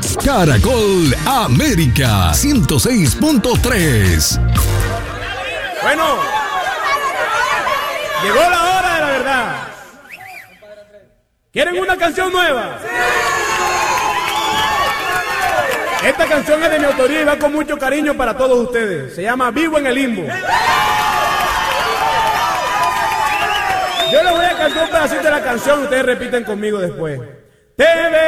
Caracol América 106.3. Bueno, llegó la hora de la verdad. ¿Quieren una canción nueva? Esta canción es de mi autoría y va con mucho cariño para todos ustedes. Se llama Vivo en el Limbo. Yo les voy a cantar un pedacito de la canción y ustedes repiten conmigo después.